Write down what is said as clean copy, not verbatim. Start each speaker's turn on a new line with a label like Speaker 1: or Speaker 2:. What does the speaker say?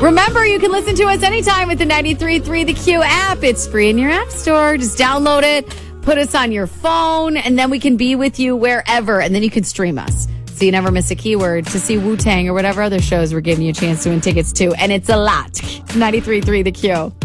Speaker 1: Remember, you can listen to us anytime with the 93.3 The Q app. It's free in your app store. Just download it, put us on your phone, and then we can be with you wherever. And then you can stream us, so you never miss a keyword, to see Wu-Tang or whatever other shows we're giving you a chance to win tickets to. And it's a lot. 93.3 The Q.